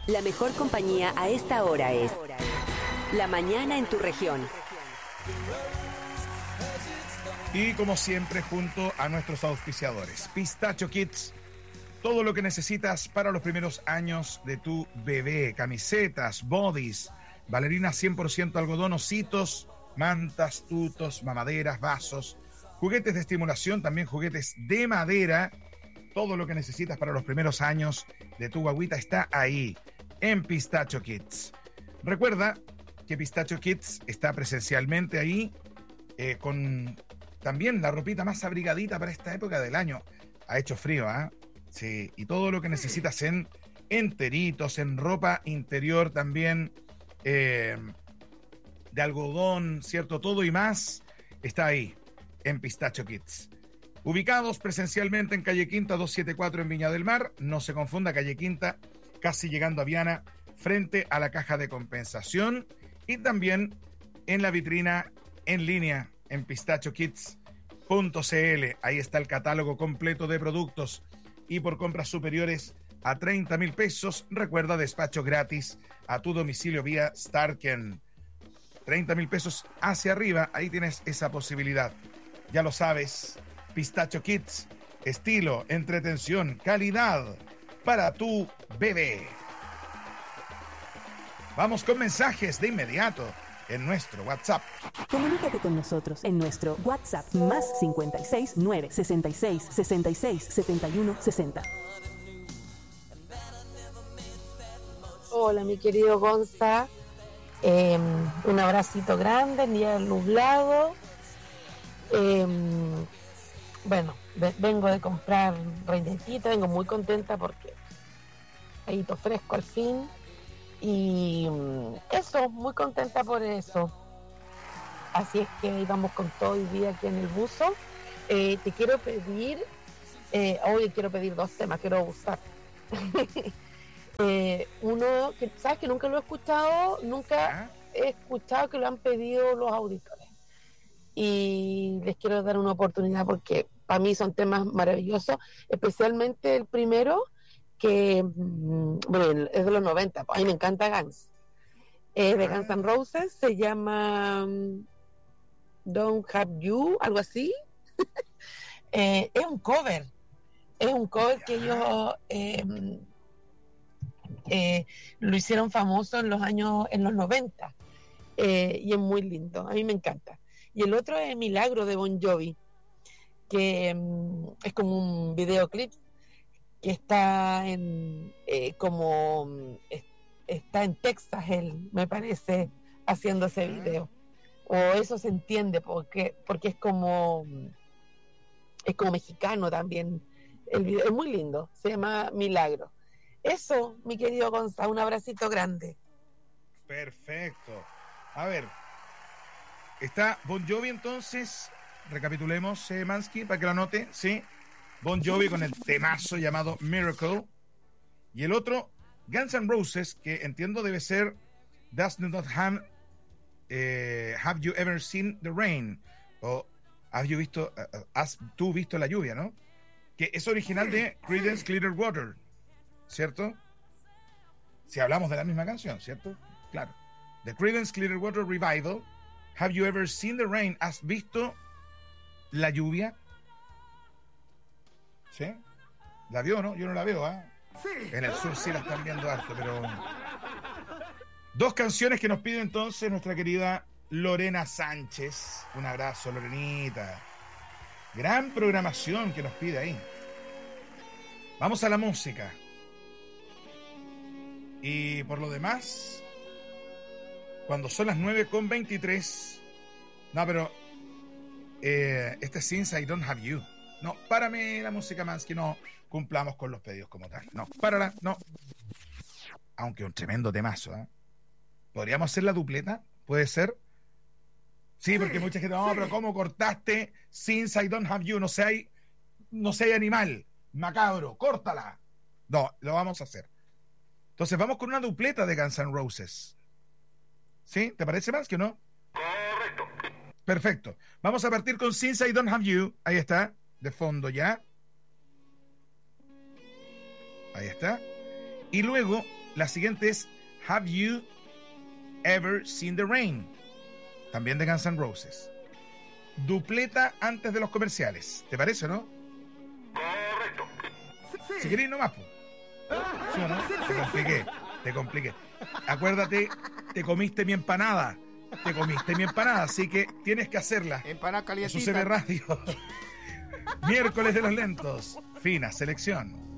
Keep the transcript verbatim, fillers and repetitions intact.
La mejor compañía a esta hora es La Mañana en tu región. Y como siempre, junto a nuestros auspiciadores, Pistacho Kids, todo lo que necesitas para los primeros años de tu bebé: camisetas, bodys, bailarinas cien por ciento algodón, ositos, mantas, tutos, mamaderas, vasos, juguetes de estimulación, también juguetes de madera. Todo lo que necesitas para los primeros años de tu guaguita está ahí, en Pistacho Kids. Recuerda que Pistacho Kids está presencialmente ahí, eh, con también la ropita más abrigadita para esta época del año. Ha hecho frío, ¿ah? ¿eh? Sí, y todo lo que necesitas en enteritos, en ropa interior también, eh, de algodón, ¿cierto? Todo y más está ahí, en Pistacho Kids. Ubicados presencialmente en Calle Quinta doscientos setenta y cuatro en Viña del Mar. No se confunda, Calle Quinta, casi llegando a Viana, frente a la caja de compensación. Y también en la vitrina en línea en pistacho kids punto c l. Ahí está el catálogo completo de productos. Y por compras superiores a treinta mil pesos, recuerda, despacho gratis a tu domicilio vía Starken. treinta mil pesos hacia arriba, ahí tienes esa posibilidad. Ya lo sabes, Pistacho Kids, estilo, entretención, calidad para tu bebé. Vamos con mensajes de inmediato en nuestro WhatsApp. Comunícate con nosotros en nuestro WhatsApp más cincuenta y seis, nueve sesenta y seis, sesenta y seis, setenta y uno, sesenta. Hola, mi querido Gonza. Eh, un abracito grande, en día nublado. Eh, bueno, ve- vengo de comprar reinetita, vengo muy contenta porque hay hito fresco al fin. Y mm, eso, muy contenta por eso. Así es que vamos con todo hoy día aquí en el buzo. Eh, te quiero pedir, eh, hoy quiero pedir dos temas, quiero abusar. eh, uno, que sabes que nunca lo he escuchado, nunca ¿Ah? he escuchado que lo han pedido los auditores. Y les quiero dar una oportunidad porque para mí son temas maravillosos, especialmente el primero, que mm, bueno, es de los noventa, pues a mí me encanta Guns. Es de Guns N' Roses, se llama mm, Don't Have You, algo así. Eh, es un cover, es un cover que ellos eh, eh, lo hicieron famoso en los años, en los noventa, eh, y es muy lindo, a mí me encanta. Y el otro es Milagro de Bon Jovi, que mm, es como un videoclip que está en eh, como mm, es- está en Texas, él me parece, haciendo ese video, o eso se entiende porque porque es como es como mexicano también el video, es muy lindo, se llama Milagro. Eso, mi querido Gonza, un abracito grande. Perfecto. A ver, está Bon Jovi entonces. Recapitulemos, eh, Mansky, para que lo anote, ¿sí? Bon Jovi con el temazo llamado Miracle. Y el otro, Guns N' Roses, que entiendo debe ser Does Not Have, eh, Have You Ever Seen the Rain? O ¿Has you visto, uh, has tú visto la lluvia, no? Que es original de Creedence Clearwater, ¿cierto? Si hablamos de la misma canción, ¿cierto? Claro. The Creedence Clearwater Revival. Have you ever seen the rain? ¿Has visto la lluvia? ¿Sí? ¿La vio, no? Yo no la veo, ¿ah? ¿eh? En el sur sí la están viendo harto, pero... Dos canciones que nos pide entonces nuestra querida Lorena Sánchez. Un abrazo, Lorenita. Gran programación que nos pide ahí. Vamos a la música. Y por lo demás, cuando son las nueve con veintitrés... No, pero... Eh, este es Since I Don't Have You. No, párame la música más, que no cumplamos con los pedidos como tal. No, párala, no. Aunque un tremendo temazo, ¿eh? ¿Podríamos hacer la dupleta? ¿Puede ser? Sí, porque mucha gente, no, pero ¿cómo cortaste Since I Don't Have You? No sé, no sé, animal, macabro, córtala. No, lo vamos a hacer. Entonces vamos con una dupleta de Guns N' Roses. ¿Sí? ¿Te parece más que no? Correcto. Perfecto. Vamos a partir con Since I Don't Have You. Ahí está, de fondo ya. Ahí está. Y luego La siguiente es Have You Ever Seen the Rain? También de Guns N' Roses. Dupleta antes de los comerciales. ¿Te parece, no? Correcto. Si queréis nomás, pues. ¿Sí o no? Te compliqué, te compliqué. Acuérdate, te comiste mi empanada. Te comiste mi empanada, así que tienes que hacerla. Empanada Eso calientita. se ve radio. Miércoles de los lentos. Fina selección.